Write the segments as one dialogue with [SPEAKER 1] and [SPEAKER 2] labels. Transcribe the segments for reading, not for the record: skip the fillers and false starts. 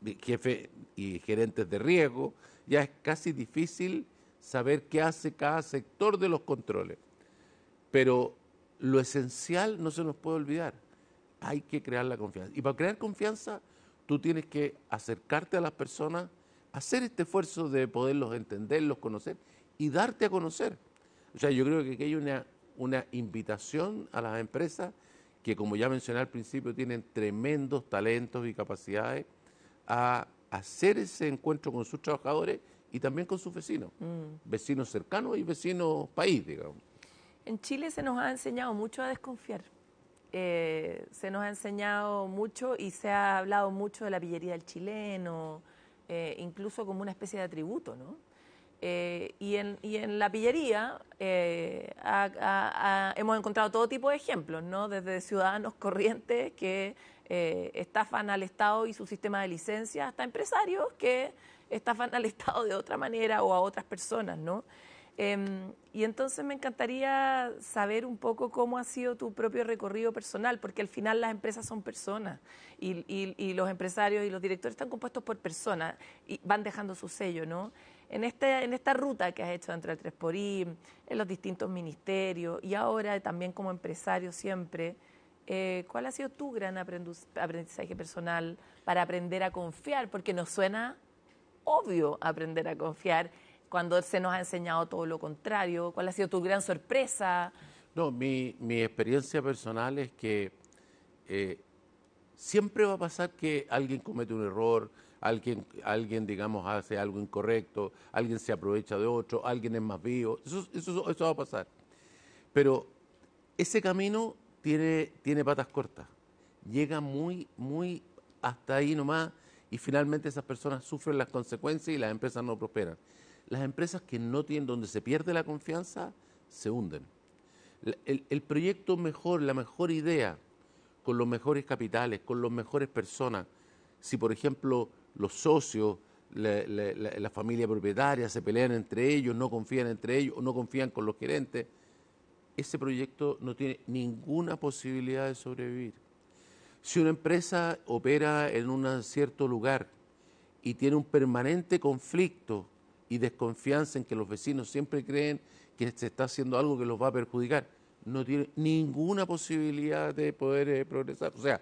[SPEAKER 1] jefe y gerentes de riesgo, ya es casi difícil saber qué hace cada sector de los controles. Pero lo esencial no se nos puede olvidar, hay que crear la confianza. Y para crear confianza, tú tienes que acercarte a las personas, hacer este esfuerzo de poderlos entenderlos, conocer y darte a conocer. O sea, yo creo que aquí hay una invitación a las empresas que, como ya mencioné al principio, tienen tremendos talentos y capacidades a hacer ese encuentro con sus trabajadores y también con sus vecinos, vecinos cercanos y vecinos país, digamos.
[SPEAKER 2] En Chile se nos ha enseñado mucho a desconfiar. Se nos ha enseñado mucho y se ha hablado mucho de la pillería del chileno, incluso como una especie de atributo, ¿no? Y en la pillería hemos encontrado todo tipo de ejemplos, ¿no? Desde ciudadanos corrientes que estafan al Estado y su sistema de licencia, hasta empresarios que estafan al Estado de otra manera o a otras personas, ¿no? Y entonces me encantaría saber un poco cómo ha sido tu propio recorrido personal, porque al final las empresas son personas y los empresarios y los directores están compuestos por personas y van dejando su sello, ¿no? En esta ruta que has hecho entre el 3xI, en los distintos ministerios y ahora también como empresario siempre, ¿cuál ha sido tu gran aprendizaje personal para aprender a confiar? Porque nos suena obvio aprender a confiar cuando se nos ha enseñado todo lo contrario. ¿Cuál ha sido tu gran sorpresa?
[SPEAKER 1] No, mi experiencia personal es que siempre va a pasar que alguien comete un error, alguien digamos, hace algo incorrecto, alguien se aprovecha de otro, alguien es más vivo, eso va a pasar. Pero ese camino tiene patas cortas, llega muy hasta ahí nomás y finalmente esas personas sufren las consecuencias y las empresas no prosperan. Las empresas que no tienen, donde se pierde la confianza, se hunden. El proyecto mejor, la mejor idea, con los mejores capitales, con las mejores personas, si por ejemplo los socios, la familia propietaria se pelean entre ellos, no confían entre ellos, o no confían con los gerentes, ese proyecto no tiene ninguna posibilidad de sobrevivir. Si una empresa opera en un cierto lugar y tiene un permanente conflicto y desconfianza en que los vecinos siempre creen que se está haciendo algo que los va a perjudicar, no tiene ninguna posibilidad de poder progresar. O sea,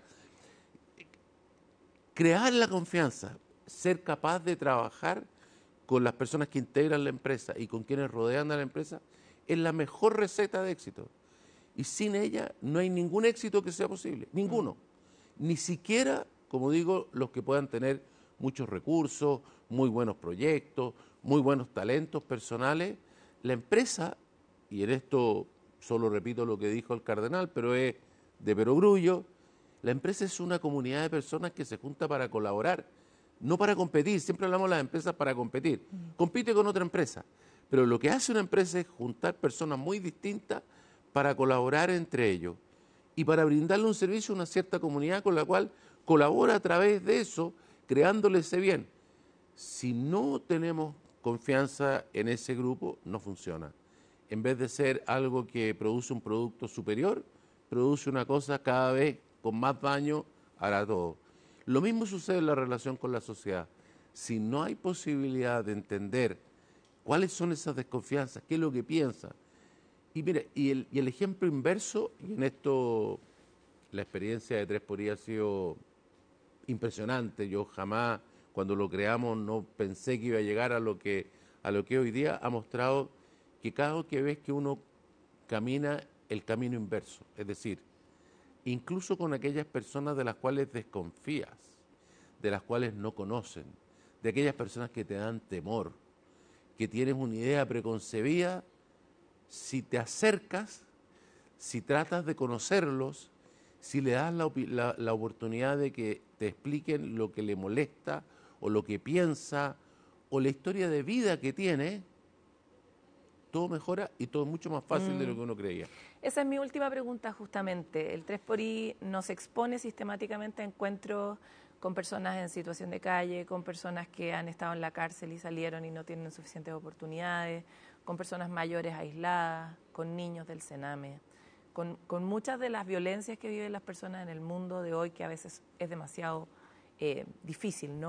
[SPEAKER 1] crear la confianza, ser capaz de trabajar con las personas que integran la empresa y con quienes rodean a la empresa, es la mejor receta de éxito. Y sin ella no hay ningún éxito que sea posible, ninguno. Ni siquiera, como digo, los que puedan tener muchos recursos, muy buenos proyectos, muy buenos talentos personales. La empresa, y en esto solo repito lo que dijo el cardenal, pero es de perogrullo, la empresa es una comunidad de personas que se junta para colaborar, no para competir. Siempre hablamos de las empresas para competir. Compite con otra empresa, pero lo que hace una empresa es juntar personas muy distintas para colaborar entre ellos y para brindarle un servicio a una cierta comunidad con la cual colabora a través de eso, creándole ese bien. Si no tenemos confianza en ese grupo, no funciona. En vez de ser algo que produce un producto superior, produce una cosa cada vez con más daño a todo. Lo mismo sucede en la relación con la sociedad. Si no hay posibilidad de entender cuáles son esas desconfianzas, qué es lo que piensan. Y mire, y el ejemplo inverso, y en esto la experiencia de 3xI ha sido impresionante. Yo jamás, cuando lo creamos, no pensé que iba a llegar a lo que hoy día ha mostrado que cada vez que ves que uno camina el camino inverso, es decir, incluso con aquellas personas de las cuales desconfías, de las cuales no conocen, de aquellas personas que te dan temor, que tienes una idea preconcebida, si te acercas, si tratas de conocerlos, si le das la oportunidad de que te expliquen lo que le molesta o lo que piensa o la historia de vida que tiene, todo mejora y todo es mucho más fácil de lo que uno creía.
[SPEAKER 2] Esa es mi última pregunta justamente. El 3xI nos expone sistemáticamente a encuentros con personas en situación de calle, con personas que han estado en la cárcel y salieron y no tienen suficientes oportunidades, con personas mayores aisladas, con niños del Sename, con muchas de las violencias que viven las personas en el mundo de hoy, que a veces es demasiado difícil, ¿no?